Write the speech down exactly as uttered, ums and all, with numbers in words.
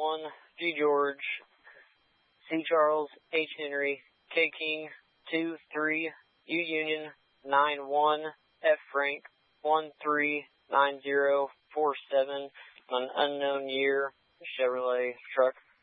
one, G George, C Charles, H Henry, K King, two three, U Union, nine one, F Frank, one three nine zero four seven, an unknown year Chevrolet truck.